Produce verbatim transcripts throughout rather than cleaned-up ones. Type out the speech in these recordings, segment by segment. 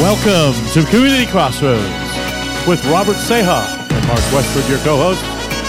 Welcome to Community Crossroads with Robert Seha and Mark Westwood, your co-host.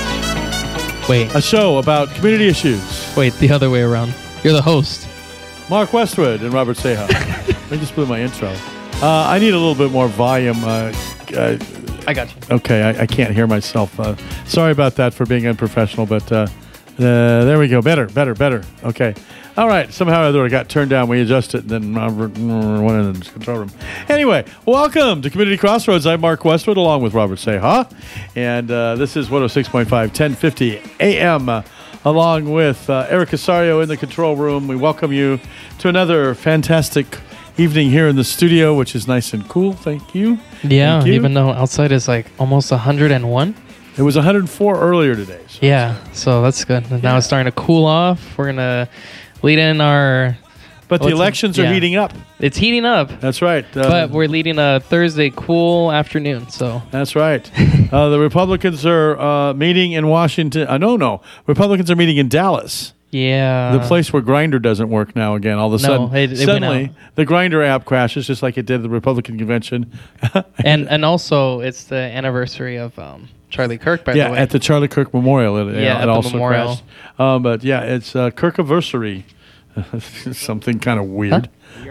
Wait, A show about community issues. wait, the other way around. You're the host. Mark Westwood and Robert Seha. I just blew my intro. Uh, I need a little bit more volume. Uh, uh, I got you. okay, I, I can't hear myself. Uh, sorry about that for being unprofessional, but uh, uh, there we go. Better, better, better. Okay. All right. Somehow or other it got turned down. We adjusted, and then Robert went in the control room. Anyway, welcome to Community Crossroads. I'm Mark Westwood along with Robert Seha. And uh, this is one oh six point five, ten fifty A M, uh, along with uh, Eric Casario in the control room. We welcome you to another fantastic evening here in the studio, which is nice and cool. Thank you. Yeah, Thank you. even though outside is like almost one hundred one. It was one hundred four earlier today. So. Yeah, so that's good. And now Yeah. it's starting to cool off. We're going to lead in our... But the What's it- elections are yeah. heating up. It's heating up, That's right. Uh, but we're leading a Thursday cool afternoon, so... That's right. uh, the Republicans are uh, meeting in Washington. Uh, no, no. Republicans are meeting in Dallas. Yeah. The place where Grindr doesn't work now again. All of a No, sudden, it- it went suddenly out. the Grindr app crashes just like it did at the Republican convention. And and also, it's the anniversary of um, Charlie Kirk, by yeah, the way. at the Charlie Kirk Memorial. It, Yeah, it at the also memorial. crashed. Um, but yeah, it's uh, Kirkiversary. Something kind of weird.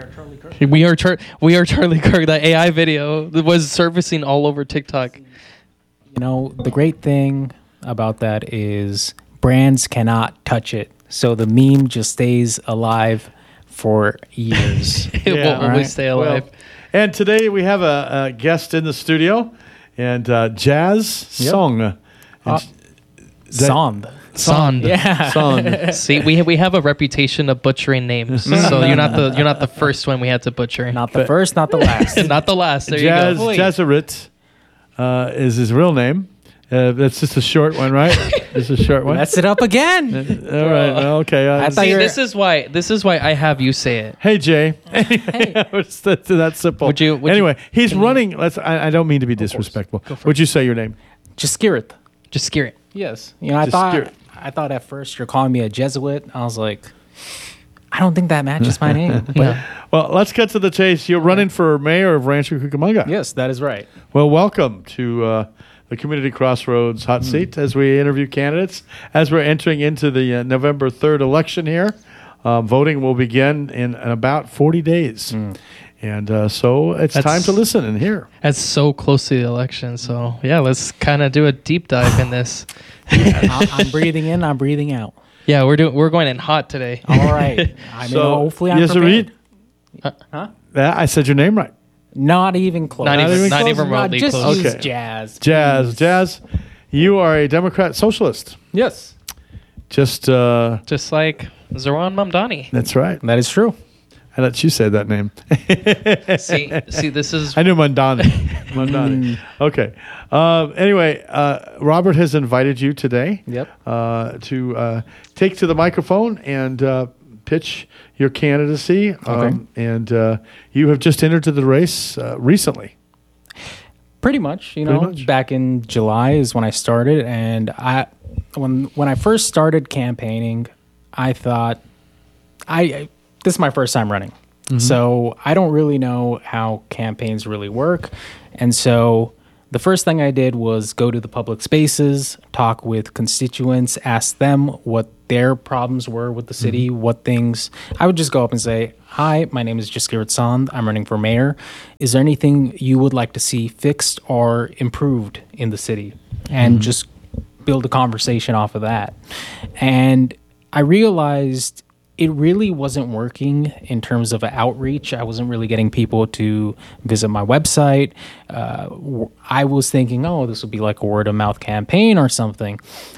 We are Char- we are Charlie Kirk. That A I video that was surfacing all over TikTok. You know, the great thing about that is brands cannot touch it. So the meme just stays alive for years. It Yeah, will always right. stay alive. Well, and today we have a, a guest in the studio, and uh, Jazz Yep. Song. And Uh, sh- Sond. Sond. Yeah. Song. See, we we have a reputation of butchering names, so you're not the you're not the first one we had to butcher. Not the first, not the last. Not the last. There Jazz you go. Jazzarit uh, is his real name. Uh, that's just a short one, right? It's a short one. Mess it up again. All right. Well, okay. Uh, I thought See, you were- this is why this is why I have you say it. hey, Jay. it's that, that simple. Would you- would anyway, you- he's can you- running. Let's. I, I don't mean to be disrespectful. Go for Would you say your name? Just scare it. Just scare it. Yes. You know, I Just thought scare it. I thought at first you're calling me a Jesuit. I was like, I don't think that matches my name. But Yeah. Well, let's get to the chase. You're running for mayor of Rancho Cucamonga. yes, that is right. Well, welcome to uh, the Community Crossroads hot seat as we interview candidates. As we're entering into the uh, November third election here, um, voting will begin in, in about forty days. And uh, so it's That's- time to listen and hear. That's so close to the election. So yeah, let's kind of do a deep dive in this. I- I'm breathing in. I'm breathing out. Yeah, we're doing we're going in hot today. All right. I mean, hopefully I'm yes, prepared. Reed? Huh? Yeah, I said your name right. Not even close. Not even even not close? even remotely just close. use Okay. jazz. Jazz, please. Jazz, you are a Democrat socialist. Yes. Just, uh, Just like Zoran Mamdani. that's right. That is true. I let you say that name. See, see, this is I knew Mandani. Mandani. Okay. Um, anyway, uh, Robert has invited you today Yep. uh, to uh, take to the microphone and uh, pitch your candidacy. Um, and uh, you have just entered to the race uh, recently. Pretty much, you Pretty know, much. back in July is when I started, and I, when when I first started campaigning, I thought, I, I this is my first time running, so I don't really know how campaigns really work, and so the first thing I did was go to the public spaces, talk with constituents, ask them what their problems were with the city, what things. I would just go up and say, "Hi, my name is Jaskirat Sand. I'm running for mayor. Is there anything you would like to see fixed or improved in the city?" And just build a conversation off of that. And I realized it really wasn't working in terms of outreach. I wasn't really getting people to visit my website. Uh, w- I was thinking, oh, this would be like a word of mouth campaign or something.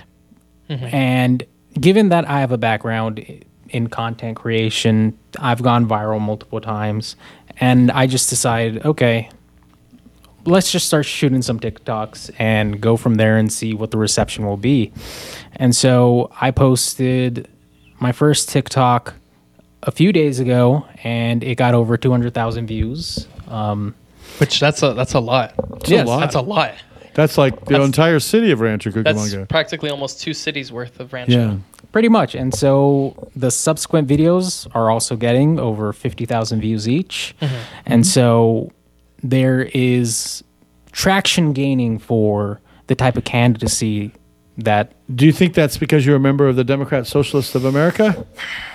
And given that I have a background i- in content creation, I've gone viral multiple times. And I just decided, okay, let's just start shooting some TikToks and go from there and see what the reception will be. And so I posted my first TikTok a few days ago, and it got over two hundred thousand views. Um, which that's a that's a lot. Yes. lot. That's a lot. That's like the That's- entire city of Rancho That's Cucamonga. practically almost two cities worth of rancho. Yeah. pretty much. And so the subsequent videos are also getting over fifty thousand views each. And so there is traction gaining for the type of candidacy that Do you think that's because you're a member of the Democrat Socialists of America?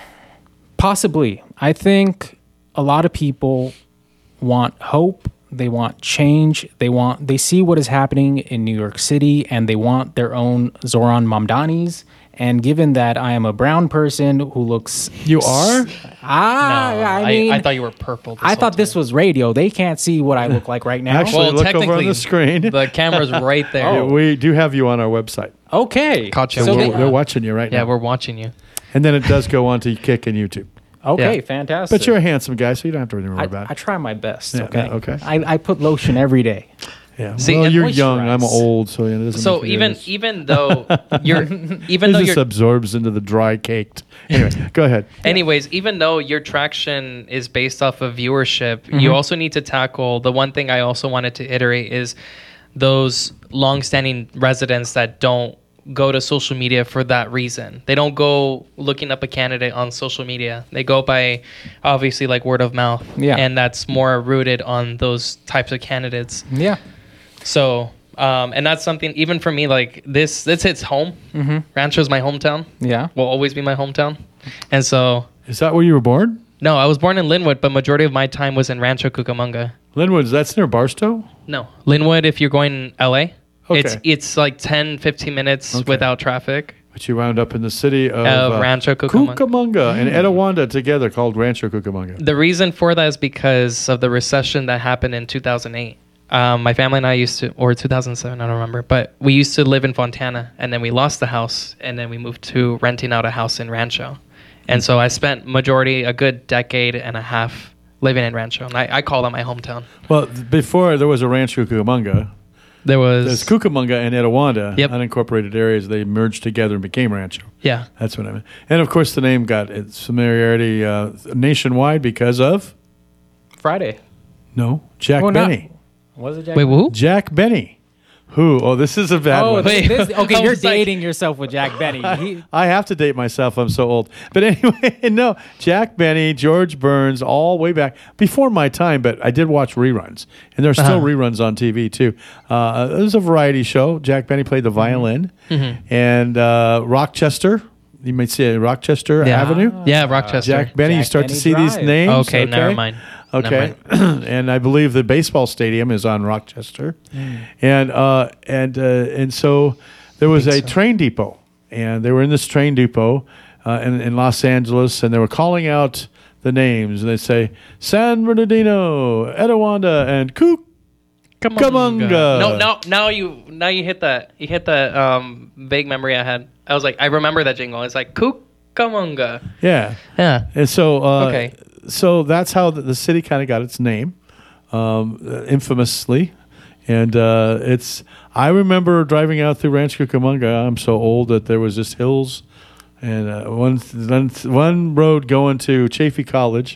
possibly, I think a lot of people want hope. They want change. They want, they see what is happening in New York City and they want their own Zoran Mamdanis. And given that I am a brown person who looks, You are? ah, No, I mean, I, thought you were purple. This I whole thought this time. was radio. They can't see what I look like right now. Actually, Well, look over on technically, the screen. The camera's right there. Yeah, we do have you on our website. Okay. Caught you. So We're- they- they're watching you right Yeah, now. we're watching you. And then it does go on to Kick and YouTube. okay, Yeah. fantastic. But you're a handsome guy, so you don't have to really worry I, about I it. try my best. Yeah, okay. yeah, okay. I, I put lotion every day. Yeah. See, well, and you're young. I'm moisturize. old, so yeah, it doesn't So make any even difference. even though you're even It though just you're absorbs into the dry caked. Anyway, go ahead. anyways, even though your traction is based off of viewership, Mm-hmm. you also need to tackle the one thing I also wanted to iterate is those long-standing residents that don't go to social media for that reason. They don't go looking up a candidate on social media. They go by obviously like word of mouth. Yeah. And that's more rooted on those types of candidates. Yeah. So, um, and that's something even for me, like this, this hits home. Mm-hmm. Rancho's my hometown. Yeah. Will always be my hometown. And so, Is that where you were born? no, I was born in Linwood, but majority of my time was in Rancho Cucamonga. Linwood, that's near Barstow? No, Linwood, if you're going L A, it's Okay. it's like ten, fifteen minutes Okay. without traffic. But you wound up in the city of, Of uh, Rancho Cucamonga. Cucamonga and Etiwanda together called Rancho Cucamonga. The reason for that is because of the recession that happened in two thousand eight. Um, my family and I used to, or two thousand seven, I don't remember, but we used to live in Fontana, and then we lost the house, and then we moved to renting out a house in Rancho. And so I spent majority, a good decade and a half living in Rancho, and I, I call that my hometown. Well, th- before there was a Rancho Cucamonga, There was, there's Cucamonga and Etiwanda, Yep. unincorporated areas. They merged together and became Rancho. yeah, That's what I meant. And of course, the name got its familiarity uh, nationwide because of Friday. no Jack Well, not- Benny. Was it Jack? wait, who? Jack Benny. Who? Oh, this is a bad Oh, one. Wait. this, okay. I You're was like- dating yourself with Jack Benny. He, I have to date myself. I'm so old. But anyway, no. Jack Benny, George Burns, all way back before my time. But I did watch reruns, and there's still Uh-huh. reruns on T V too. Uh, it was a variety show. Jack Benny played the violin, and uh, Rochester. You might say Rochester Yeah. Avenue. Yeah, Rochester. Jack Benny. you Jack start to Benny see these Drive. names. Okay, never mind. Okay, Never and I believe the baseball stadium is on Rochester, Mm. and uh, and uh, and so there was a so. train depot, and they were in this train depot uh, in, in Los Angeles, and they were calling out the names, and they say San Bernardino, Etiwanda, and Cook. Cucamonga. No, now, now you, now you hit that, you hit that um, vague memory I had. I was like, I remember that jingle. It's like Cucamonga. Yeah, Yeah. and so uh, Okay. so that's how the, the city kind of got its name, um, uh, infamously. And uh, it's, I remember driving out through Rancho Cucamonga. I'm so old that there was just hills, and uh, one, one one road going to Chaffey College,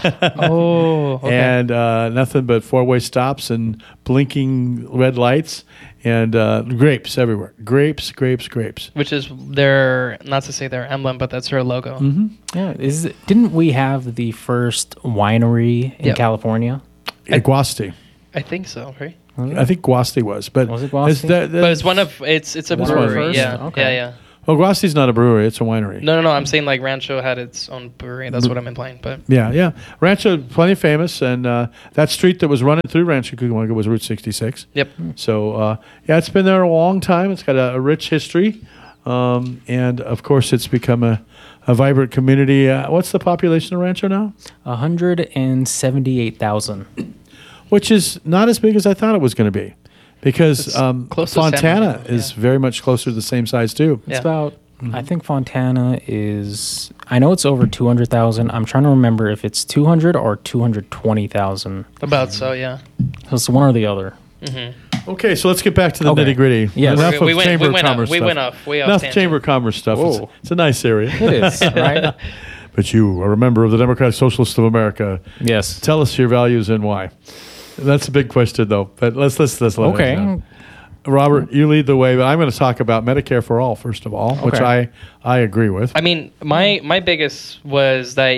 Oh. Okay. and uh, nothing but four way stops and blinking red lights, and uh, grapes everywhere. Grapes, grapes, grapes. Which is their, not to say their emblem, but that's their logo. Mm-hmm. yeah. Is didn't we have the first winery in Yep. California? Uh, Guasti. I think so, right? I think Guasti was, but Was it Guasti? it's that- that- But it's one of, it's it's a That's one brewery. first? Yeah. Okay. Yeah, yeah. well, Guasti's not a brewery; it's a winery. No, no, no. I'm saying like Rancho had its own brewery. That's what I'm implying. But Yeah, yeah. Rancho, plenty famous, and uh, that street that was running through Rancho Cucamonga was Route sixty-six. yep. So, uh, yeah, it's been there a long time. It's got a, a rich history, um, and of course, it's become a, a vibrant community. Uh, what's the population of Rancho now? one hundred seventy-eight thousand. Which is not as big as I thought it was going to be, because It's um, close to San Fontana Bernardino, is yeah. very much closer to the same size too. It's Yeah. about. I think Fontana is. I know it's over two hundred thousand. I'm trying to remember if it's two hundred or two hundred twenty thousand. About so, yeah. It's one or the other. Okay, so let's get back to the Okay. nitty gritty. Yes. Enough We- of we went- chamber we of went off- commerce we stuff. went off- way off Enough tangent. chamber of commerce stuff. It's, Whoa. it's a nice area. It is right. But you are a member of the Democratic Socialists of America. Yes. Tell us your values and why. That's a big question, though. But let's let's let's let it Okay. down. Robert, you lead the way. But I'm going to talk about Medicare for all first of all, which Okay. I I agree with. I mean, my my biggest was that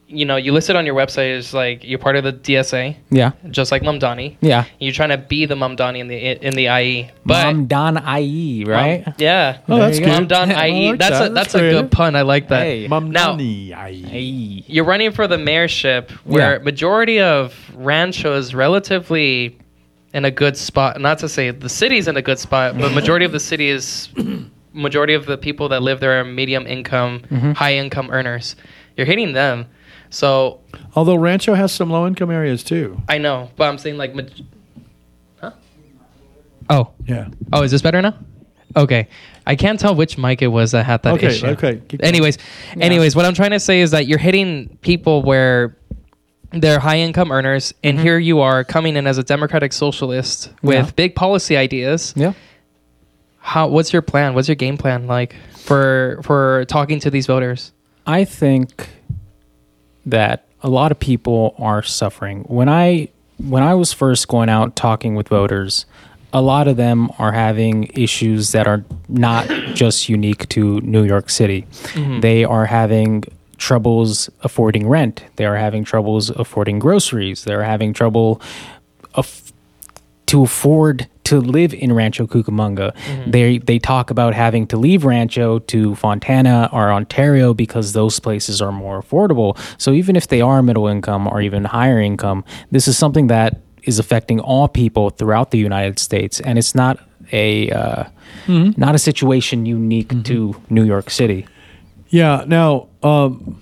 you know, you list it on your website as like you're part of the D S A, Yeah. just like Mamdani. Yeah. You're trying to be the Mamdani in the in the I E, but Mamdan I E, right? Mam- yeah. Oh, that's There you good. go. Mamdan I E. I like that's that. a That's that's a creative. good pun. I like that. Hey. Mamdani. Hey. You're running for the mayorship, where Yeah. majority of Rancho is relatively in a good spot. Not to say the city's in a good spot, but majority of the city is majority of the people that live there are medium income, Mm-hmm. high income earners. You're hitting them, so Although Rancho has some low income areas too. I know, but I'm saying like, ma- huh? Oh, Yeah. oh, is this better now? Okay, I can't tell which mic it was that had that Okay, issue. okay, keep going. Anyways, anyways, what I'm trying to say is that you're hitting people where they're high income earners, and here you are coming in as a democratic socialist with Yeah. big policy ideas. Yeah. How? What's your plan? What's your game plan like for for talking to these voters? I think that a lot of people are suffering. When I when I was first going out talking with voters, a lot of them are having issues that are not just unique to New York City. They are having troubles affording rent. They are having troubles affording groceries. They're having trouble aff- to afford to live in Rancho Cucamonga. They they talk about having to leave Rancho to Fontana or Ontario because those places are more affordable. So even if they are middle income or even higher income, this is something that is affecting all people throughout the United States, and it's not a uh, not a situation unique to New York City. Yeah. Now, um,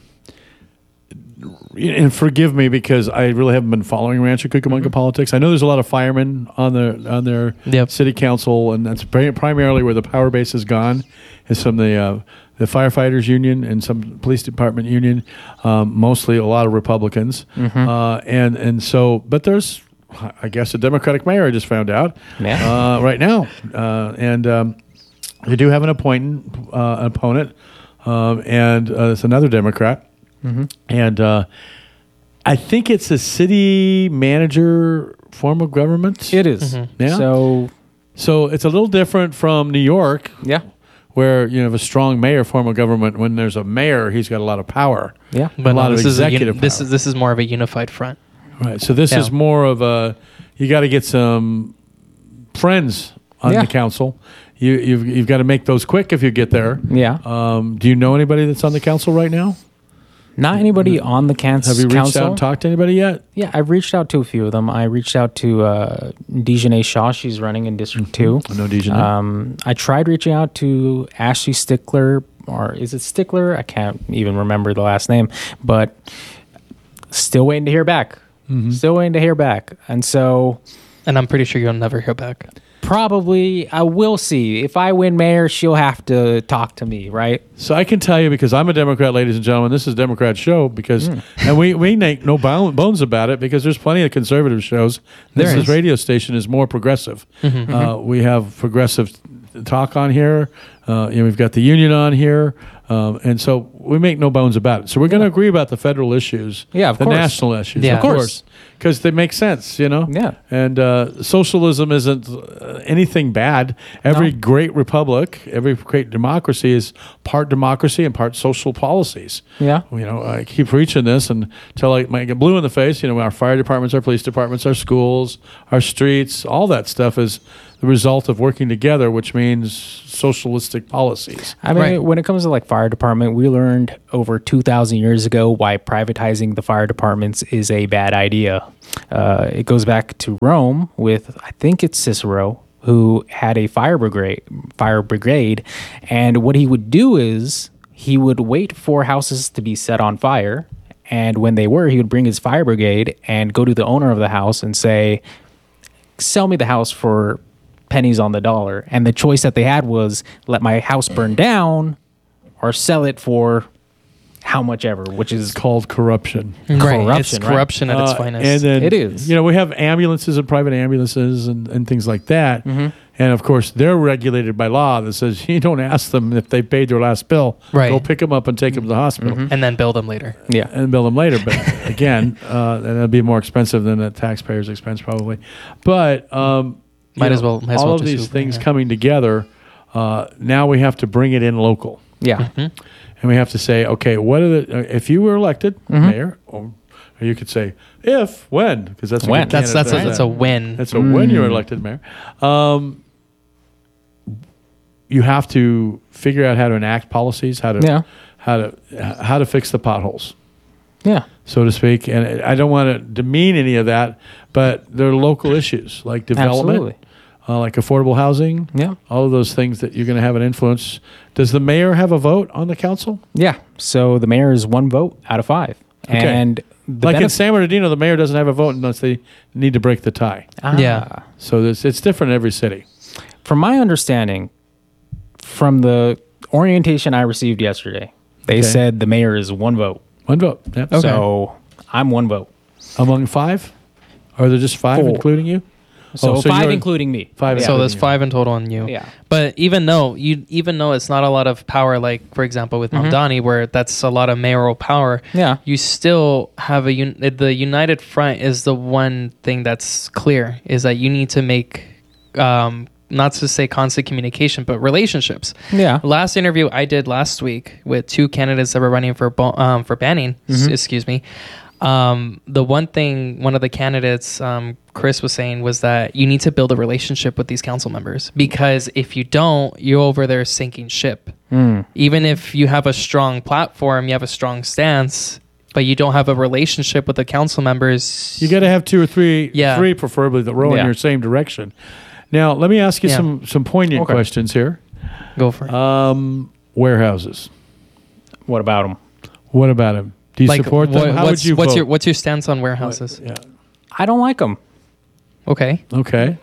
and forgive me because I really haven't been following Rancho Cucamonga politics. I know there's a lot of firemen on their on their Yep. city council, and that's pri- primarily where the power base has gone. Is from the uh, the firefighters union and some police department union, um, mostly a lot of Republicans, uh, and and so, but there's, I guess, a Democratic mayor I just found out Yeah. uh, right now, uh, and um, they do have an appointant uh, opponent, um, and uh, it's another Democrat. And uh, I think it's a city manager form of government. It is. Yeah. So So it's a little different from New York, yeah. where you have a strong mayor form of government. When there's a mayor, he's got a lot of power. Yeah. a lot of this is a uni- executive this power. is this is more of a unified front. Right. So this Yeah. is more of a, you got to get some friends on Yeah. the council. You, you've you've got to make those quick if you get there. Yeah. Um, do you know anybody that's on the council right now? Not anybody on the council. Have you reached council. out and talked to anybody yet? Yeah, I've reached out to a few of them. I reached out to uh, Dejanay Shaw. She's running in District Two. I know Dejanay. Um, I tried reaching out to Ashley Stickler, or is it Stickler? I can't even remember the last name, but still waiting to hear back. Still waiting to hear back, and so And I'm pretty sure you'll never hear back. probably I will see if I win mayor. She'll have to talk to me, right? So I can tell you, because I'm a Democrat, ladies and gentlemen, this is a Democrat show, because Hmm. and we, we make no bo- bones about it, because there's plenty of conservative shows. This There is is. Mm-hmm. radio station is more progressive. Uh, we have progressive talk on here. Uh, you know, we've got the union on here. Um, and so we make no bones about it. So we're going to agree about the federal issues, Yeah, of the course. national issues, Yeah. of Of course, course. because they make sense, you know. Yeah. And uh, socialism isn't uh, anything bad. Every No. great republic, every great democracy is part democracy and part social policies. Yeah. You know, I keep preaching this until I might get blue in the face. You know, our fire departments, our police departments, our schools, our streets, all that stuff is the result of working together, which means socialistic policies. I mean, Right. when it comes to like fire department, we learned over two thousand years ago why privatizing the fire departments is a bad idea. Uh, it goes back to Rome with, I think it's Cicero, who had a fire brigade, fire brigade. And what he would do is he would wait for houses to be set on fire. And when they were, he would bring his fire brigade and go to the owner of the house and say, sell me the house for pennies on the dollar. And the choice that they had was let my house burn down or sell it for how much ever, which is Called corruption. Right. corruption. It's right? corruption at its Uh, finest. And then, It is. You know, we have ambulances and private ambulances and, and things like that. Mm-hmm. And of course, they're regulated by law that says you don't ask them if they paid their last bill. Right. Go pick them up and take them to the hospital and then build them later. Yeah. and bill them later. But again, uh, that'd be more expensive than a taxpayer's expense probably. But um, you Might know, as well- might as all well of just these Uber, things yeah. coming together. Uh, now we have to bring it in local. Yeah. and we have to say, okay, what are the? Uh, if you were elected mayor, or, or you could say if when, because that's a When. good That's that's a, candidate that's does a that. win. That's a when you're elected mayor. Um, you have to figure out how to enact policies, how to Yeah. how to how to fix the potholes, Yeah. so to speak. And I don't want to demean any of that, but there are local issues like development, Absolutely. uh, like affordable housing, Yeah. all of those things that you're going to have an influence. Does the mayor have a vote on the council? Yeah. So the mayor is one vote out of five. Okay. And the Like in benef- San Bernardino, the mayor doesn't have a vote unless they need to break the tie. Ah. Yeah. So this, it's different in every city. From my understanding, from the orientation I received yesterday, they Okay. said the mayor is one vote. One vote. Yep. So I'm one vote. Among five? Or are there just five, Four. including you? So, Oh, so five you're- including me. Five. Yeah. So there's including you. five in total on you. Yeah. But even though you even though it's not a lot of power, like for example with Mamdani, where that's a lot of mayoral power. Yeah. You still have a un- the United Front is the one thing that's clear is that you need to make, um, not to say constant communication, but relationships. Yeah. Last interview I did last week with two candidates that were running for bo- um, for banning. s- excuse me. Um, the one thing one of the candidates, um, Chris was saying was that you need to build a relationship with these council members because if you don't, you're over there sinking ship. Even if you have a strong platform, you have a strong stance, but you don't have a relationship with the council members. You got to have two or three, Yeah. three preferably, that row in Yeah. your same direction. Now, let me ask you Yeah. some, some poignant Okay. questions here. Go for it. Um, warehouses. What about them? What about them? Do you support them? what- How what's, would you what's vote? your what's your stance on warehouses? Yeah. I don't like them. Okay. Okay.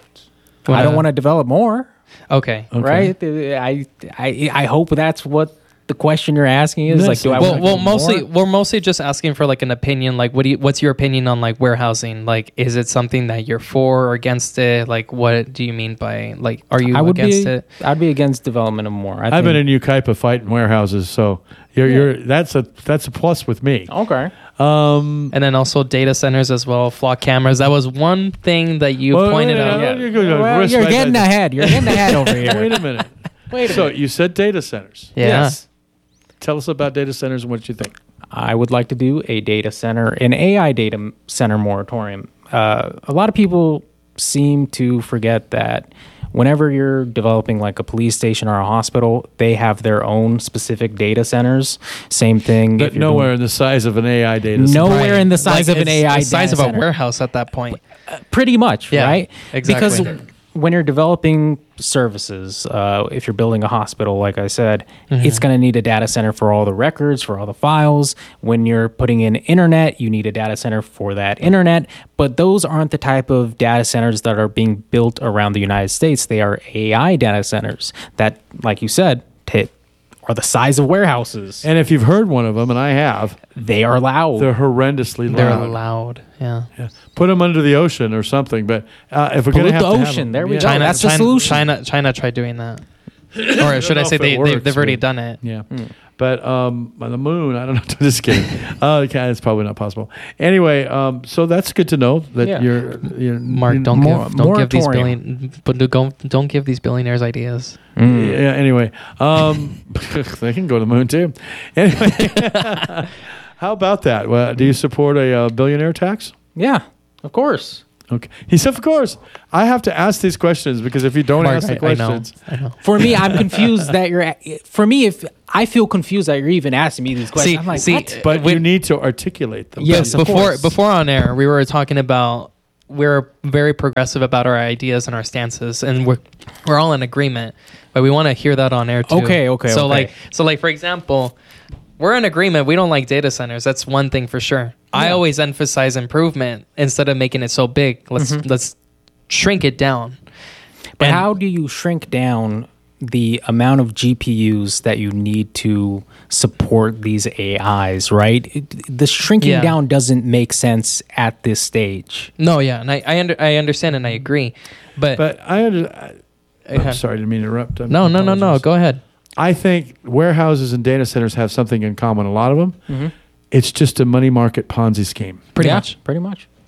I don't want to develop more. Okay. Okay. Right? I, I I hope that's what the question you're asking is. Yes. Like, do I well, want well, mostly more? we're mostly just asking for like an opinion. Like, what do you, what's your opinion on like warehousing? Like, is it something that you're for or against it? Like, what do you mean by like, are you I would against be. it? I'd be against development of more. I I've been think- in Ukaipa fighting warehouses, so you're, you're that's a that's a plus with me. Okay. Um, And then also data centers as well, flock cameras. That was one thing that you well, pointed yeah, out. yeah, you go- Well, risk you're my- getting ahead. You're getting ahead over here. Wait a minute. Wait a so minute. you said data centers. Yeah. Yes. Tell us about data centers and what you think. I would like to do a data center, an A I data m- center moratorium. Uh, a lot of people seem to forget that whenever you're developing like a police station or a hospital, they have their own specific data centers. Same thing. But if you're nowhere doing- in the size of an A I data center. Nowhere in the size Like, of an it's A I the size data of a center. warehouse at that point. Pretty much, Yeah, right? exactly. Because when you're developing services, uh, if you're building a hospital, like I said, Mm-hmm. it's going to need a data center for all the records, for all the files. When you're putting in internet, you need a data center for that internet. But those aren't the type of data centers that are being built around the United States. They are A I data centers that, like you said, t- are the size of warehouses. And if you've heard one of them, and I have, They are loud. they're horrendously loud. They're loud. Yeah. Yeah. Put them under the ocean or something. But uh, if we're going to Pollute have the to ocean. have them, There we yeah. go. China, that's the China, solution. China, China tried doing that. Or should I know say if they, it they, works, they've already but- done it. Yeah. But um, on the moon, I don't know. Just kidding. uh, okay, it's probably not possible. Anyway, um, so that's good to know that Yeah. you're, you're Mark, you're- don't Mor- give don't give these moratorium. billion, but don't don't give these billionaires ideas. Yeah. Anyway, um, they can go to the moon too. Anyway, how about that? Well, do you support a uh, billionaire tax? yeah, of course. Okay. He said, of course. I have to ask these questions because if you don't Mark, ask the I, I know. questions, I know. For me, I'm confused that you're. a- For me, if I feel confused that you're even asking me these questions, See- I'm like, see, what? but you When- need to articulate them. Yes, of before course. before on air, we were talking about we're very progressive about our ideas and our stances, and we're we're all in agreement. But we want to hear that on air too. Okay, okay, So okay. like so like for example, we're in agreement. We don't like data centers. That's one thing for sure. I always emphasize improvement instead of making it so big. Let's let's shrink it down. But And- how do you shrink down the amount of G P Us that you need to support these A Is? Right, It- the shrinking Yeah. down doesn't make sense at this stage. No, yeah, and I I, under, I understand and I agree, but, But I, under, I Okay. I'm sorry, I didn't mean to interrupt. I no, no, no, no. apologize. Go ahead. I think warehouses and data centers have something in common. A lot of them. Mm-hmm. It's just a money market Ponzi scheme. Pretty Yeah, much. Pretty much.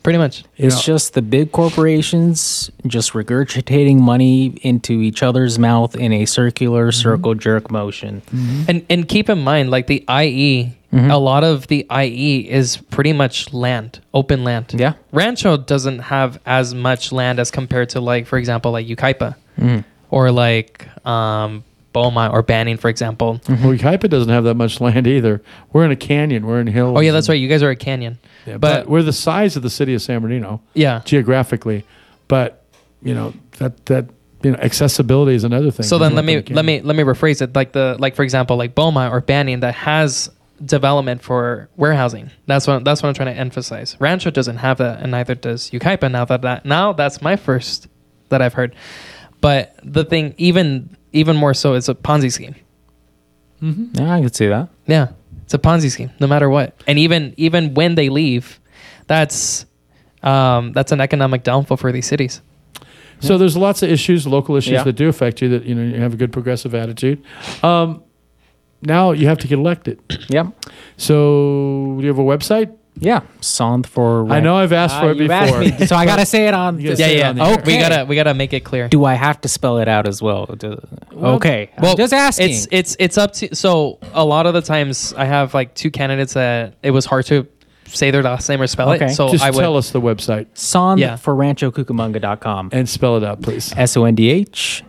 Pretty much. It's know- just the big corporations just regurgitating money into each other's mouth in a circular circle jerk motion. And and keep in mind, like the I E, a lot of the I E is pretty much land, open land. Yeah. Rancho doesn't have as much land as compared to, like, for example, like Yucaipa or like um, Beaumont or Banning, for example. Well, Yucaipa doesn't have that much land either. We're in a canyon. We're in hills. Oh yeah, that's right. You guys are a canyon. Yeah, but, but we're the size of the city of San Bernardino. yeah. Geographically, but you know that that you know accessibility is another thing. So then There's let me nothing let you me let me rephrase it. Like the like for example, like Beaumont or Banning that has development for warehousing. That's what that's what I'm trying to emphasize. Rancho doesn't have that, and neither does Yucaipa. Now that, that now that's my first that I've heard. But the thing, even even more so, is a Ponzi scheme. Yeah, I could see that. Yeah, it's a Ponzi scheme, no matter what. And even even when they leave, that's um, that's an economic downfall for these cities. So there's lots of issues, local issues Yeah. that do affect you. That you know you have a good progressive attitude. Um, now you have to get elected. Yep. So do you have a website? Yeah. Sond for. I know I've asked for Ah, it you've before. asked me, so I gotta say it on. You gotta this- say Yeah, it yeah. on the Oh, air. we Okay. gotta we gotta make it clear. Do I have to spell it out as well? Do- okay. I'm just asking. It's it's it's up to. So a lot of the times I have like two candidates that it was hard to say their last name or spell Okay. it. So Just I would. tell us the website Sond Yeah. for rancho cucamonga dot com. and spell it out, please. S O N D H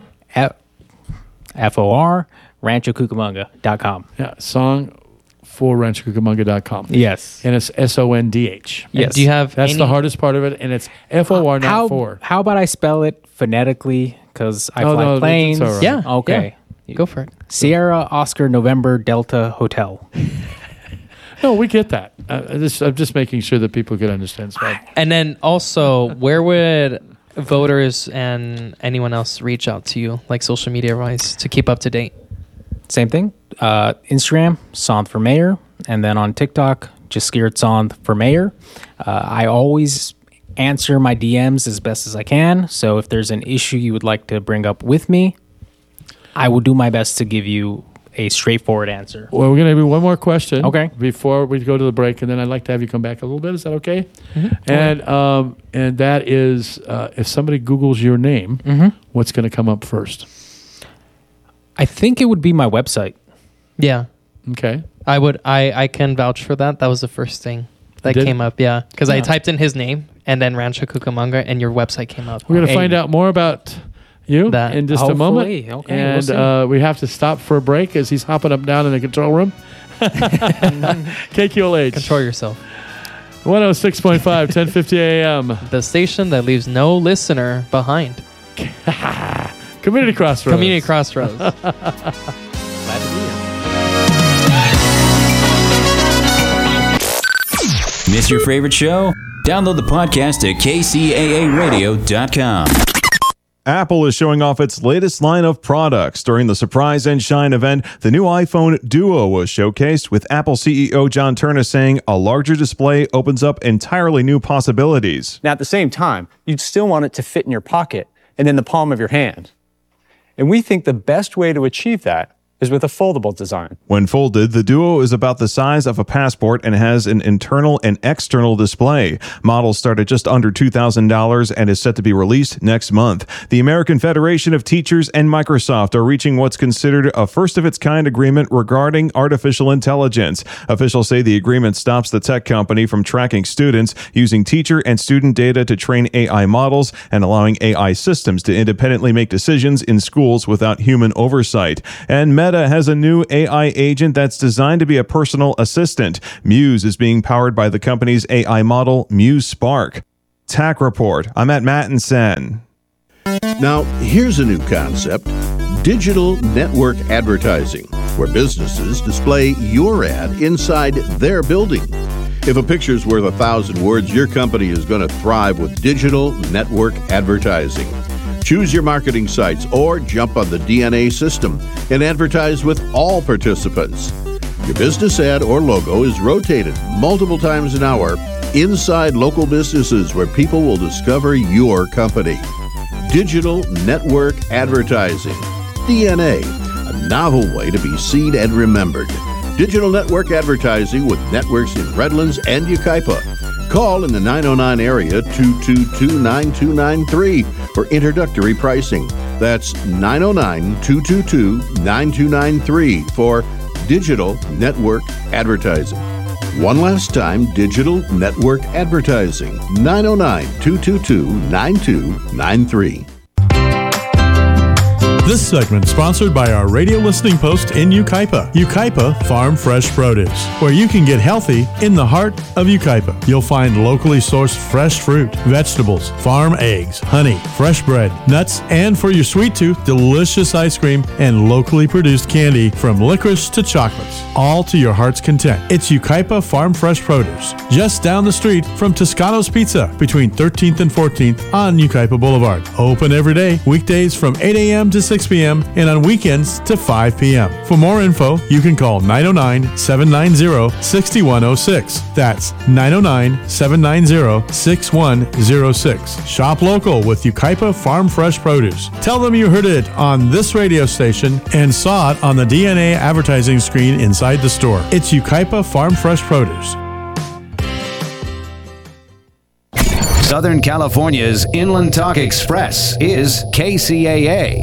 F O R rancho cucamonga dot com. Yeah, song for rancho cucamonga dot com. Yes. And it's S O N D H. And Yes. Do you have That's any, the hardest part of it, and it's F O R, not how, for. How about I spell it phonetically? Because I Oh, fly no, that's planes. all right. Yeah. Okay. Go for it. Sierra Oscar November Delta Hotel. No, we get that. Uh, this, I'm just making sure that people can understand stuff. And then also, where would voters and anyone else reach out to you, like social media wise, to keep up to date? Same thing. Uh, Instagram, Sond for Mayor. And then on TikTok, just scared Sond for Mayor. Uh, I always answer my D Ms as best as I can. So if there's an issue you would like to bring up with me, I will do my best to give you a straightforward answer. Well, we're going to do one more question. Okay. Before we go to the break, and then I'd like to have you come back a little bit. Is that okay? Mm-hmm. And um, and that is, uh, if somebody Googles your name, Mm-hmm. what's going to come up first? I think it would be my website. Yeah, Okay. I would. I I can vouch for that. That was the first thing that Did it? came up. Yeah, because I Yeah. typed in his name and then Rancho Cucamonga, and your website came up. We're going to Hey. find out more about you That- in just a moment. Hopefully. Okay, we'll and see. uh, we have to stop for a break as he's hopping up and down in the control room. K Q L H. Control yourself. one oh six point five, ten fifty a.m. The station that leaves no listener behind. Community Crossroads. Community Crossroads. Glad to be here. Miss your favorite show? Download the podcast at K C A A radio dot com. Apple is showing off its latest line of products. During the Surprise and Shine event, the new iPhone Duo was showcased, with Apple C E O John Turner saying a larger display opens up entirely new possibilities. Now, at the same time, you'd still want it to fit in your pocket and in the palm of your hand. And we think the best way to achieve that is with a foldable design. When folded, the Duo is about the size of a passport and has an internal and external display. Models start at just under two thousand dollars and is set to be released next month. The American Federation of Teachers and Microsoft are reaching what's considered a first-of-its-kind agreement regarding artificial intelligence. Officials say the agreement stops the tech company from tracking students, using teacher and student data to train A I models, and allowing A I systems to independently make decisions in schools without human oversight. And Meta has a new A I agent that's designed to be a personal assistant. Muse is being powered by the company's A I model, Muse Spark. Tac Report. I'm at Mattinson. Now, here's a new concept: digital network advertising, where businesses display your ad inside their building. If a picture's worth a thousand words, your company is going to thrive with digital network advertising. Choose your marketing sites or jump on the D N A system and advertise with all participants. Your business ad or logo is rotated multiple times an hour inside local businesses where people will discover your company. Digital network advertising. D N A, a novel way to be seen and remembered. Digital network advertising with networks in Redlands and Yucaipa. Call in the nine oh nine area two two two, nine two nine three for introductory pricing. That's nine oh nine, two two two, nine two nine three for Digital Network Advertising. One last time, Digital Network Advertising, nine oh nine, two two two, nine two nine three. This segment sponsored by our radio listening post in Yucaipa, Yucaipa Farm Fresh Produce, where you can get healthy in the heart of Yucaipa. You'll find locally sourced fresh fruit, vegetables, farm eggs, honey, fresh bread, nuts, and for your sweet tooth, delicious ice cream and locally produced candy from licorice to chocolates, all to your heart's content. It's Yucaipa Farm Fresh Produce, just down the street from Toscano's Pizza between thirteenth and fourteenth on Yucaipa Boulevard. Open every day, weekdays from eight a.m. to six p.m. and on weekends to five p.m. For more info, you can call nine oh nine, seven nine zero, six one oh six. That's nine oh nine, seven nine zero, six one oh six. Shop local with Yucaipa Farm Fresh Produce. Tell them you heard it on this radio station and saw it on the D N A advertising screen inside the store. It's Yucaipa Farm Fresh Produce. Southern California's Inland Talk Express is K C A A.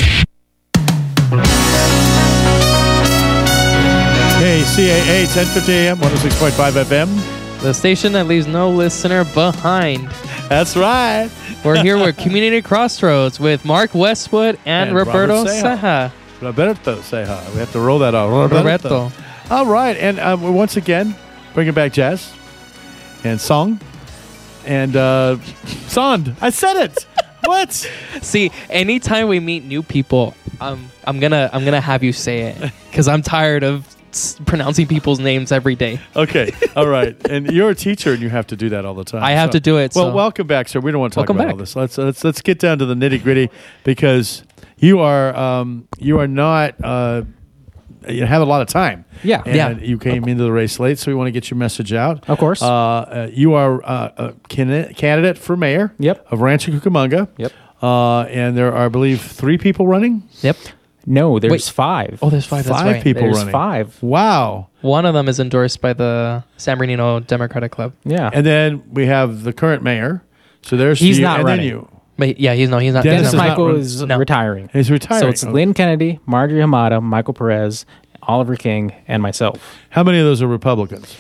K C A A, ten fifty a.m., one oh six point five F M. The station that leaves no listener behind. That's right. We're here with Community Crossroads with Mark Westwood and, And Roberto Robert Ceja. Ceja. Roberto Ceja. We have to roll that out. Roberto. All right. And uh, we're once again bringing back jazz and song and uh, sound. I said it. What? See, anytime we meet new people, um, I'm gonna I'm gonna have you say it because I'm tired of s- pronouncing people's names every day. Okay. All right. And you're a teacher, and you have to do that all the time. I have to do it, Well, so- welcome back, sir. We don't want to talk Welcome about back. all this. Let's let's let's get down to the nitty gritty because you are um, you are not. Uh, you have a lot of time. Yeah. And Yeah. you came into the race late, so we want to get your message out. Of course. Uh, uh, you are uh, a can- candidate for mayor Yep. of Rancho Cucamonga. Yep. Uh, and there are, I believe, three people running. Yep. No, there's Wait. five. Oh, there's five. That's Five right. people there's running. five. Wow. One of them is endorsed by the San Bernardino Democratic Club. Yeah. And then we have the current mayor. So there's He's you, not and running. then you. But yeah, he's no, he's not. Dennis he's is not- not Michael run- is No. retiring. He's retiring. So it's Okay. Lynn Kennedy, Marjorie Hamada, Michael Perez, Oliver King, and myself. How many of those are Republicans?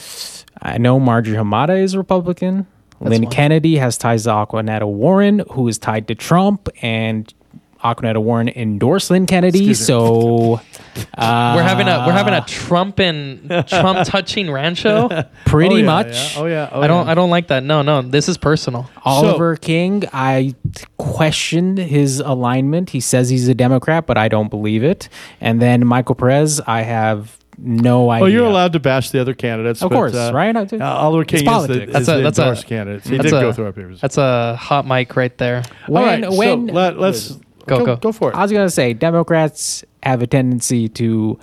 I know Marjorie Hamada is a Republican. Lynn one. Kennedy has ties to Aquanetta Warren, who is tied to Trump, and Aquanetta Warren endorsed Lynn Kennedy. Excuse me. So uh, We're having a we're having a Trump and Trump touching rancho. pretty Oh, yeah, much. yeah. Oh yeah. Oh, I don't yeah. I don't like that. No, no, this is personal. Oliver King, I questioned his alignment. He says he's a Democrat, but I don't believe it. And then Michael Perez, I have no idea. Well, you're allowed to bash the other candidates. Of but, cource, uh, right? I do. Uh, Oliver King is the, politics. is That's the a- that's a- endorsed candidate. He that's did a- go through our papers. That's a hot mic right there. When, All right. when so let, let's Go, go, go. go for it. I was gonna say Democrats have a tendency to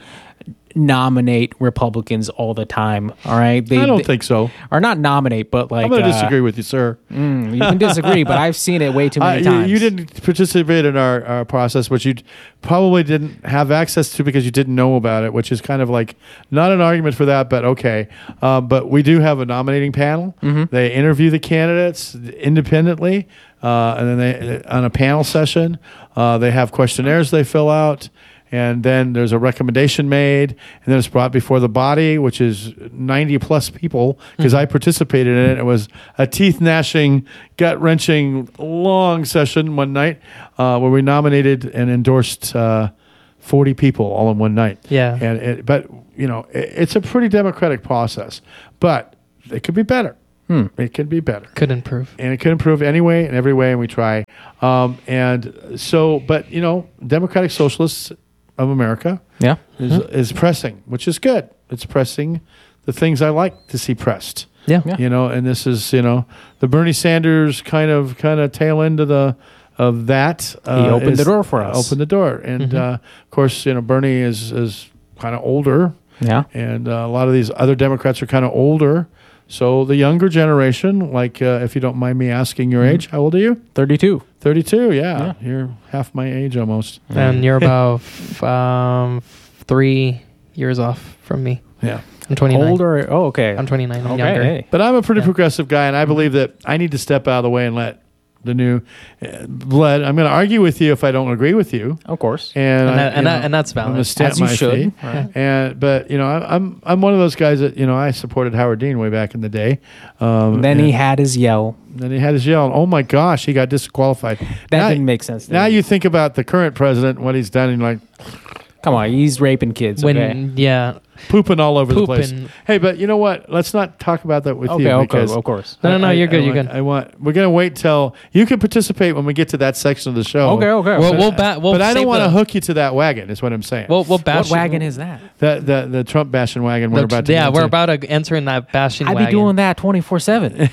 nominate Republicans all the time. All right, they, I don't they- think so. or not nominate, but like I'm going to uh, disagree with you, sir. mm, you can disagree, but I've seen it way too Uh, many you, times. you didn't participate in our, our process, which you probably didn't have access to because you didn't know about it, which is kind of like not an argument for that, but okay. Um, but we do have a nominating panel. Mm-hmm. They interview the candidates independently, uh, and then they on a panel session, uh, they have questionnaires they fill out. And then there's a recommendation made, and then it's brought before the body, which is ninety plus people, because I participated in it. It was a teeth gnashing, gut wrenching, long session one night uh, where we nominated and endorsed uh, forty people all in one night. Yeah. And it, but you know, it, it's a pretty democratic process, but it could be better. Hmm. It could be better. Could improve. And it could improve anyway, in every way, and we try. Um, and so, but you know, Democratic Socialists of America Yeah. is, is pressing, which is good. It's pressing the things I like to see pressed. Yeah. Yeah. You know, and this is, you know, the Bernie Sanders kind of kind of tail end of the of that. Uh, He opened is- the door for us. Opened the door, and uh, of course, you know, Bernie is is kind of older, Yeah. and uh, a lot of these other Democrats are kind of older. So the younger generation, like uh, if you don't mind me asking your age, how old are you? thirty-two. thirty-two. Yeah, you're half my age almost. And you're about f- um, three years off from me. Yeah. I'm twenty-nine. Older? Oh, okay. I'm twenty-nine. I'm Okay. younger. Hey. But I'm a pretty progressive guy, and I believe that I need to step out of the way and let the new uh, blood. I'm going to argue with you if I don't agree with you, Of course. and And I- that- you and that- know, and that's I'm gonna valid. stamp As you my should. feet. Right. And but you know, I, I'm I'm one of those guys that you know I supported Howard Dean way back in the day. Um, Then he and had his yell. then he had his yell, and oh my gosh, he got disqualified. That Now- didn't make sense. to Now me. you think about the current president, and what he's done, and like Come on, he's raping kids. When okay. yeah, pooping all over the place. Pooping. Hey, but you know what? Let's not talk about that with Okay, you. okay, because of course. No, no, no, I- you're good, I you're want- good. I want. We're gonna wait till you can participate when we get to that section of the show. Okay, okay. we'll okay. we'll, ba- we'll but I don't save want to the- hook you to that wagon. Is what I'm saying. We'll we'll bash What wagon is that? the the the Trump bashing wagon. We're the- about to. yeah, get we're into. about to enter in that bashing. I'd wagon. be doing that twenty-four seven.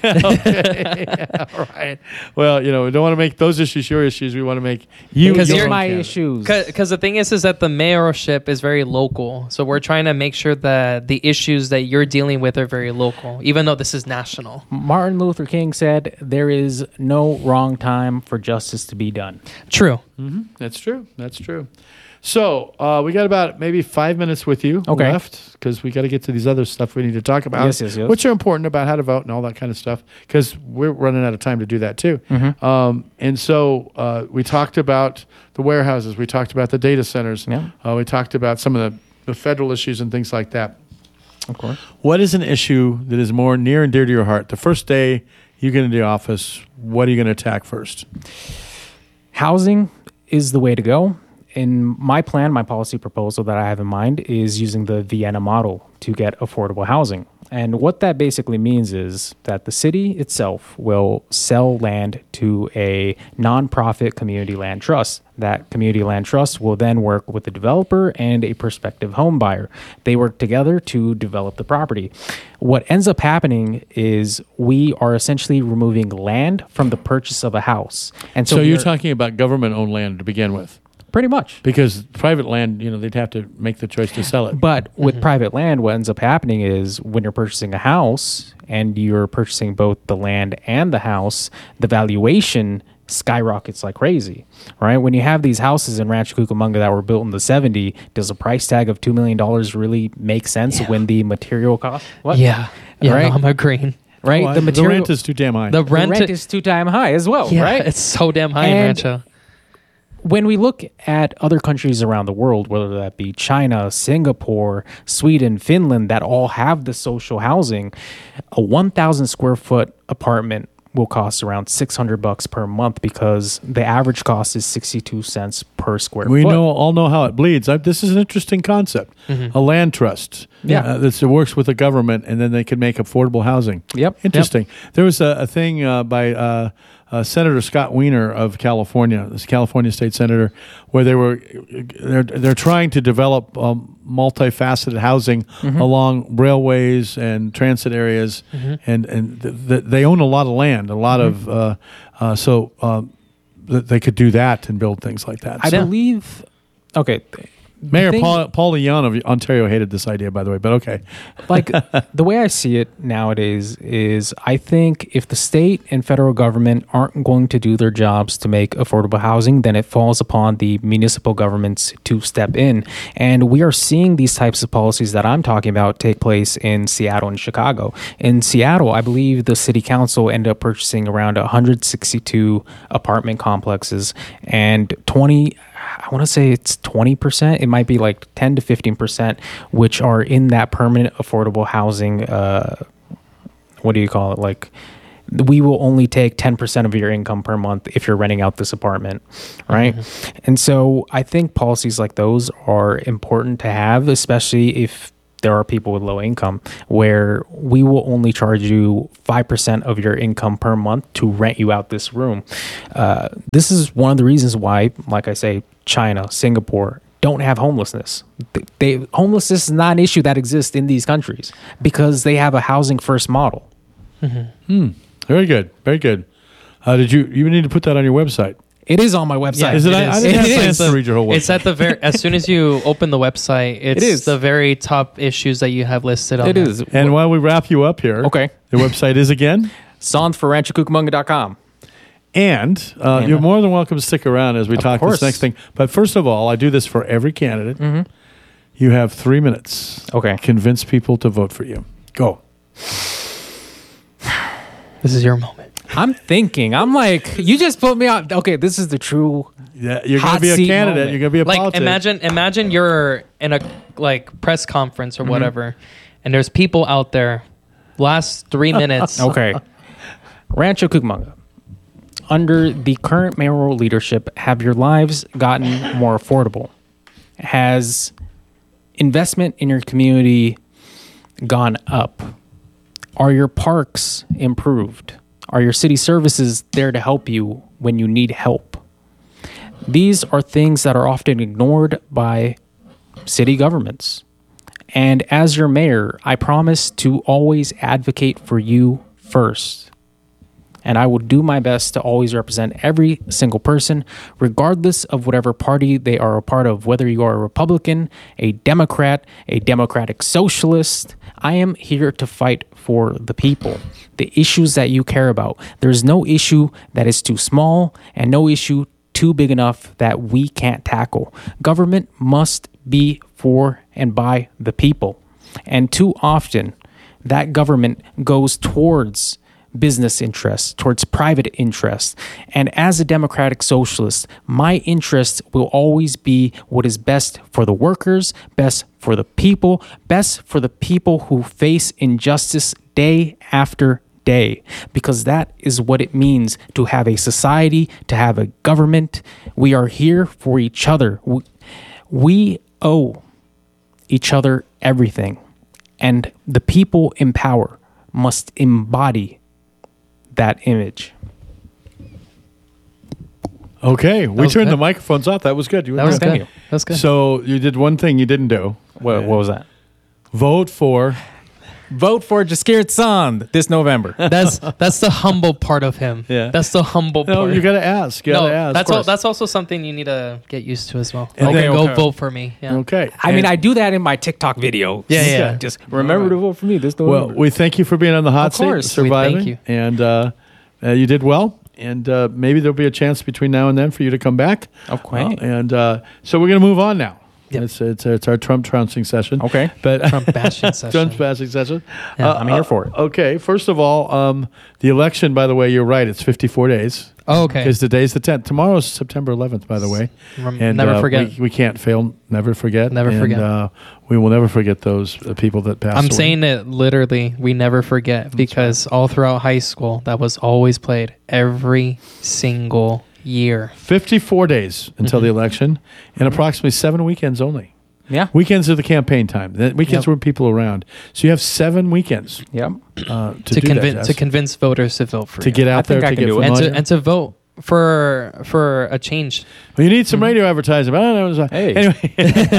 All right. Well, you know, we don't want to make those issues your issues. We want to make you Because your you're- own my candidate. issues. Because the thing is, is that the mayorship is very local. So we're trying to make sure that the issues that you're dealing with are very local, even though this is national. Martin Luther King said, "There is no wrong time for justice to be done." True. That's true. That's true. So uh, we got about maybe five minutes with you Okay. left because we got to get to these other stuff we need to talk about, Yes, yes, yes. which are important about how to vote and all that kind of stuff because we're running out of time to do that too. Mm-hmm. Um, and so uh, we talked about the warehouses, we talked about the data centers, Yeah. uh, we talked about some of the, the federal issues and things like that. Of course. What is an issue that is more near and dear to your heart? The first day you get into the office, what are you going to attack first? Housing is the way to go. In my plan, my policy proposal that I have in mind is using the Vienna model to get affordable housing. And what that basically means is that the city itself will sell land to a nonprofit community land trust. That community land trust will then work with the developer and a prospective home buyer. They work together to develop the property. What ends up happening is we are essentially removing land from the purchase of a house. And so, So, we you're are- talking about government-owned land to begin with. pretty much. Because private land, you know, they'd have to make the choice to sell it. But with private land, what ends up happening is when you're purchasing a house and you're purchasing both the land and the house, the valuation skyrockets like crazy, right? When you have these houses in Rancho Cucamonga that were built in the seventies, does a price tag of two million dollars really make sense when the material cost? What? Yeah. Yeah, Right? no, I'm agreeing. Right? Well, the material rent is too damn high. The the rent, rent is too damn high as well, yeah, right? it's so damn high in And- Rancho. When we look at other countries around the world, whether that be China, Singapore, Sweden, Finland, that all have the social housing, a one thousand square foot apartment will cost around six hundred bucks per month because the average cost is sixty-two cents per square we foot. know all know how it bleeds. I, this is an interesting concept. A land trust. Yeah. Uh, that's, it works with the government, and then they can make affordable housing. Yep. Interesting. There was a, a thing uh, by uh, uh, Senator Scott Wiener of California, this California state senator, where they were they're they're trying to develop um, multifaceted housing along railways and transit areas, and and th- th- they own a lot of land, a lot of uh, uh, so um, th- they could do that and build things like that. I So- believe. Okay. Mayor thing- Paul, Paul Leon of Ontario hated this idea, by the way, but okay. like the way I see it nowadays is I think if the state and federal government aren't going to do their jobs to make affordable housing, then it falls upon the municipal governments to step in. And we are seeing these types of policies that I'm talking about take place in Seattle and Chicago. In Seattle, I believe the city council ended up purchasing around one hundred sixty-two apartment complexes and twenty I want to say it's twenty percent. It might be like ten to fifteen percent, which are in that permanent affordable housing. Uh, what do you call it? Like, we will only take ten percent of your income per month if you're renting out this apartment, right? Mm-hmm. And so I think policies like those are important to have, especially if there are people with low income, where we will only charge you five percent of your income per month to rent you out this room. Uh, this is one of the reasons why, like I say, China, Singapore don't have homelessness. They, they homelessness is not an issue that exists in these countries because they have a housing first model. Very good. Very good. Uh, did you you need to put that on your website? It is on my website. Yeah, Is it? it I, I is. didn't have It a chance is. to read your whole website. It's at the very as soon as you open the website, it's It is. the very top issues that you have listed on It there. is. and while we wrap you up here, Okay. the website is again. Songs for rancho cucamonga dot com. And uh, Yeah. you're more than welcome to stick around as we Of talk course. this next thing. But first of all, I do this for every candidate. Mm-hmm. You have three minutes. Okay. Convince people to vote for you. Go. This is your moment. I'm thinking. I'm like, you just put me on. Okay, this is the true. Yeah, you're going Hot to be a seat candidate. moment. You're going to be a Like politician. imagine imagine you're in a like press conference Mm-hmm. or whatever, and there's people out there. Last three minutes. Okay. Rancho Cucamonga. Under the current mayoral leadership, have your lives gotten more affordable? Has investment in your community gone up? Are your parks improved? Are your city services there to help you when you need help? These are things that are often ignored by city governments. And as your mayor, I promise to always advocate for you first. And I will do my best to always represent every single person, regardless of whatever party they are a part of, whether you are a Republican, a Democrat, a Democratic Socialist. I am here to fight for the people, the issues that you care about. There's no issue that is too small and no issue too big enough that we can't tackle. Government must be for and by the people. And too often, that government goes towards business interests, towards private interests. And as a democratic socialist, my interest will always be what is best for the workers, best for the people, best for the people who face injustice day after day, because that is what it means to have a society, to have a government. We are here for each other. We, we owe each other everything. And the people in power must embody that image. Okay, we was turned good. the microphones off. That was good. You That was okay. good. That was good. So you did one thing you didn't do. What, what was that? Vote for. Vote for Jaskirat Sand this November. That's that's the humble part of him. Yeah. That's the humble No, part. you got to ask. You no, got to ask. that's all, that's also something you need to get used to as well. And okay, then- go okay. vote for me. Yeah. Okay. I mean, And- I do that in my TikTok video. Yeah, yeah. Just remember to vote for me this Well, November. we thank you for being on the hot Of course. seat, We surviving, thank you. and uh, uh, you did well. And uh, maybe there'll be a chance between now and then for you to come back. Okay. Uh, and uh, so we're going to move on now. Yep. It's, it's it's our Trump trouncing session. Okay. but Trump bashing session. Trump bashing session. Yeah, I'm here for it. Okay. First of all, um, the election. By the way, you're right. It's fifty-four days. Oh, okay. Because today's the tenth. Tomorrow's September eleventh, by the way. Rem- And never uh, forget. We, we can't fail. Never forget. Never and, forget. Uh, we will never forget those uh, people that passed I'm away. saying it literally. We never forget because all throughout high school, that was always played every single year. fifty-four days until Mm-hmm. the election, and approximately seven weekends only. Yeah. Weekends are the campaign time. The weekends Yep. where people are around. So you have seven weekends Yep. uh, to, To, do convince that, to Jess. convince voters to vote for to you. get out I think there I to can get do it. and familiar. to and to vote for for a change. Well, you need some radio advertising. I don't know. Hey. Anyway,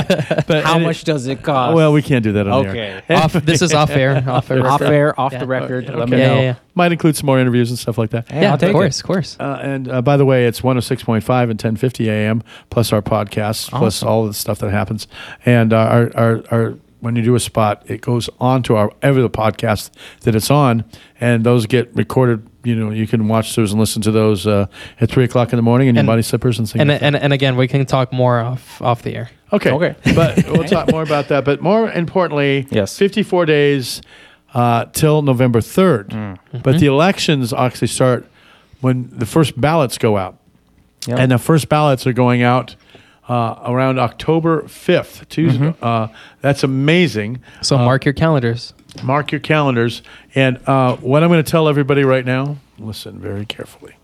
but How and it- much does it cost? Well, we can't do that on the Okay. air. off, this is off air. Off air. off air, off Yeah. the record. Okay. Let me Yeah, know. yeah, yeah. Might include some more interviews and stuff like that. Hey, Yeah, I'll of take course, it. of course. Uh, and uh, by the way, it's one oh six point five and ten fifty a m plus our podcasts, plus Awesome. all the stuff that happens. And uh, our, our, our when you do a spot, it goes on to our every the podcast that it's on, and those get recorded. You know, you can watch those and listen to those uh, at three o'clock in the morning in your And- body slippers and things. And, like that. and and again, we can talk more off off the air. Okay. Okay. But we'll talk more about that. But more importantly, Yes. fifty-four days uh, till November third. Mm. But the elections actually start when the first ballots go out. Yep. And the first ballots are going out uh, around October fifth, Tuesday. Mm-hmm. Uh, that's amazing. So Uh, mark your calendars. Mark your calendars. And uh, what I'm going to tell everybody right now, listen very carefully.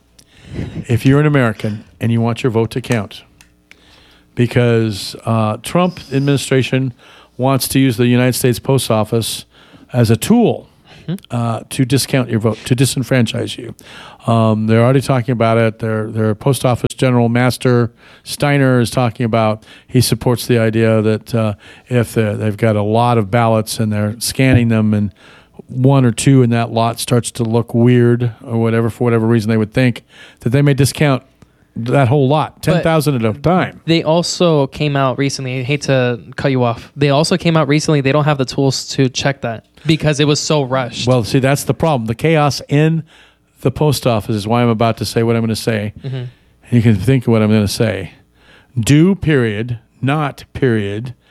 If you're an American and you want your vote to count, because uh, Trump administration wants to use the United States Post Office as a tool uh, to discount your vote, to disenfranchise you. Um, they're already talking about it. Their their Post Office General Master Steiner is talking about. He supports the idea that uh, if they're- they've got a lot of ballots and they're scanning them, and one or two in that lot starts to look weird or whatever for whatever reason, they would think that they may discount that whole lot, ten thousand at a time. They also came out recently. I hate to cut you off. They also came out recently. They don't have the tools to check that because it was so rushed. Well, see, that's the problem. The chaos in the post office is why I'm about to say what I'm going to say. Mm-hmm. You can think of what I'm going to say. Do, period, not, period,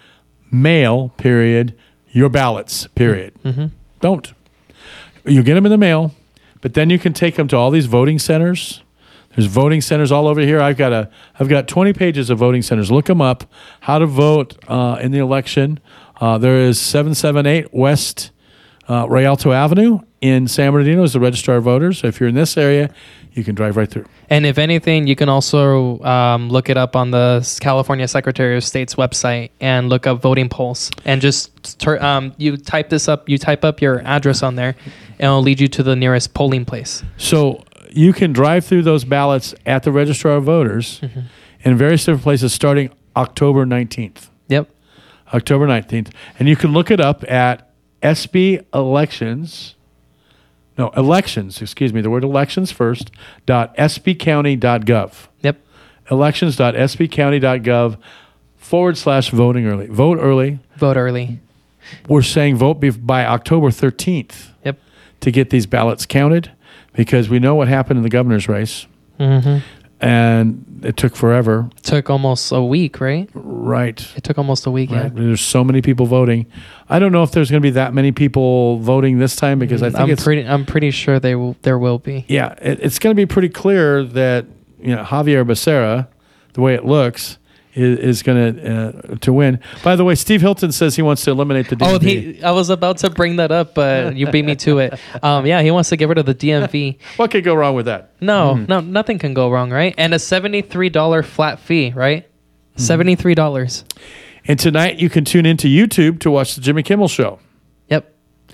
mail, period, your ballots, period. Mm-hmm. Don't. You get them in the mail, but then you can take them to all these voting centers. There's voting centers all over here. I've got a, I've got twenty pages of voting centers. Look them up. How to vote uh, in the election. Uh, there is seven seventy-eight West uh, Rialto Avenue in San Bernardino is the Registrar of Voters. So if you're in this area, you can drive right through. And if anything, you can also um, look it up on the California Secretary of State's website and look up voting polls. And just tur- um, you type this up, you type up your address on there, and it'll lead you to the nearest polling place. So you can drive through those ballots at the Registrar of Voters mm-hmm. in various different places starting October nineteenth. Yep. October nineteenth. And you can look it up at S B Elections. No, elections, excuse me, the word elections first, dot s b county dot gov. Yep. Elections dot s b county dot gov forward slash voting early. Vote early. Vote early. We're saying vote be- by October thirteenth. Yep. To get these ballots counted because we know what happened in the governor's race. Mm-hmm. And it took forever. It took almost a week, right? Right. It took almost a week, Right. yeah. There's so many people voting. I don't know if there's going to be that many people voting this time because I think I'm it's pretty. I'm pretty sure they will. There will be. Yeah, it, it's going to be pretty clear that you know Javier Becerra, the way it looks, is, is going to uh, to win. By the way, Steve Hilton says he wants to eliminate the D M V. Oh, he, I was about to bring that up, but you beat me to it. Um, yeah, he wants to get rid of the D M V. What could go wrong with that? No, mm. no, nothing can go wrong, right? And a seventy-three dollars flat fee, right? Mm. seventy-three dollars. And tonight you can tune into YouTube to watch the Jimmy Kimmel Show. Yep.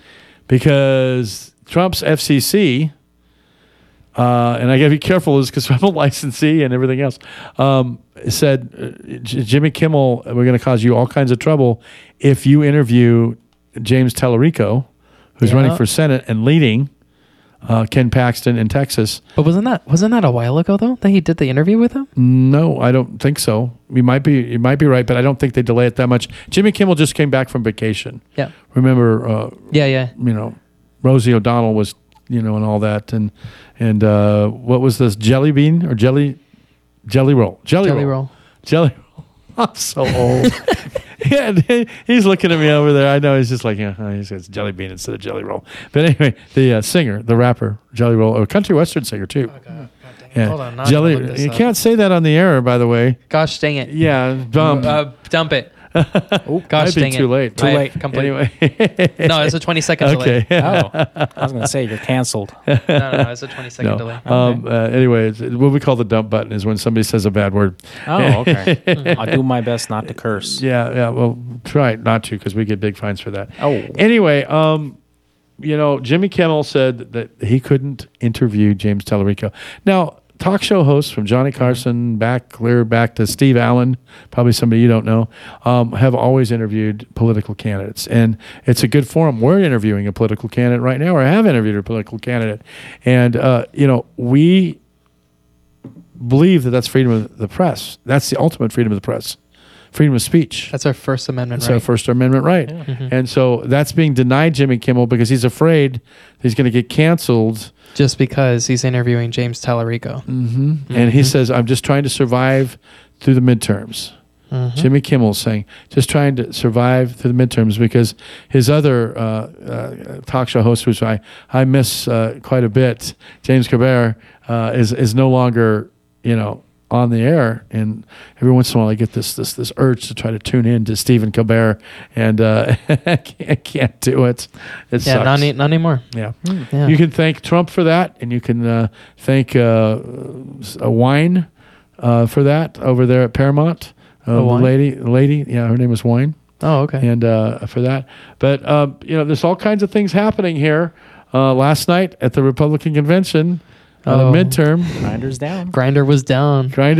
Because Trump's F C C, uh, and I got to be careful is because I'm a licensee and everything else, um, said, uh, J- Jimmy Kimmel, we're going to cause you all kinds of trouble if you interview James Tallarico, who's yeah. running for Senate and leading uh, Ken Paxton in Texas. But wasn't that wasn't that a while ago though that he did the interview with him? No, I don't think so. You might be you might be right, but I don't think they delay it that much. Jimmy Kimmel just came back from vacation. Yeah. Remember? Uh, yeah, yeah. You know, Rosie O'Donnell was, you know, and all that, and and uh, what was this jelly bean or jelly jelly roll? Jelly, jelly roll. roll. Jelly roll. I'm so old. Yeah, he's looking at me over there. I know he's just like, yeah, he says jelly bean instead of jelly roll. But anyway, the uh, singer, the rapper, Jelly Roll, or country western singer too. Oh, God. God dang it. Yeah. Hold on, now Jelly. I can look this You up. can't say that on the air, by the way. Gosh dang it. Yeah, dump. Uh, dump it. Oh, gosh might be dang too it. late. Too I- late. Complete. Anyway. No, it's a twenty second Okay. delay. Oh, I was going to say you're canceled. No, no, no, it's a twenty second No. delay. Um, uh, anyway, it's, what we call the dump button is when somebody says a bad word. Oh, okay. I'll do my best not to curse. Yeah, yeah. Well, try not to because we get big fines for that. Oh. Anyway, um, you know, Jimmy Kimmel said that he couldn't interview James Tallarico. Now, talk show hosts from Johnny Carson back clear back to Steve Allen, probably somebody you don't know, um, have always interviewed political candidates, and it's a good forum. We're interviewing a political candidate right now, or have interviewed a political candidate, and uh, you know, we believe that that's freedom of the press. That's the ultimate freedom of the press. Freedom of speech. That's our First Amendment That's right. our First Amendment right. Yeah. Mm-hmm. And so that's being denied Jimmy Kimmel because he's afraid he's going to get canceled. Just because he's interviewing James Tallarico. Mm-hmm. Mm-hmm. And he says, I'm just trying to survive through the midterms. Mm-hmm. Jimmy Kimmel's saying, just trying to survive through the midterms because his other uh, uh, talk show host, which I, I miss uh, quite a bit, James Corbett, uh, is, is no longer, you know, on the air, and every once in a while I get this this this urge to try to tune in to Stephen Colbert, and uh, I can't, can't do it. It Yeah, sucks. not, any, not anymore. Yeah. Mm, yeah. You can thank Trump for that, and you can uh, thank uh, a wine uh, for that over there at Paramount. Uh, the wine? lady, lady, yeah, her name was Wine, Oh, okay. and uh, for that. But um, you know, there's all kinds of things happening here. Uh, last night at the Republican convention, uh, Oh. midterm, Grinders down. Grinder was down. trying